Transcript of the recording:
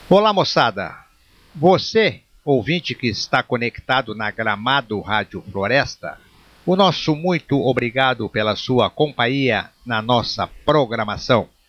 Olá, moçada! Você, ouvinte que está conectado na Gramado Rádio Floresta, o nosso muito obrigado pela sua companhia na nossa programação.